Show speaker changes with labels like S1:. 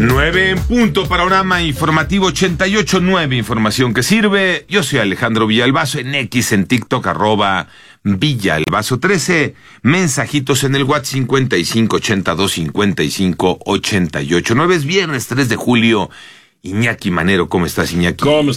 S1: 9 en punto, panorama informativo 88.9, información que sirve. Yo soy Alejandro Villalbazo, en X, en TikTok, @Villalbazo13. Mensajitos en el WhatsApp 5582558889. Es viernes 3 de julio. Iñaki Manero, ¿cómo estás, Iñaki?
S2: ¿Cómo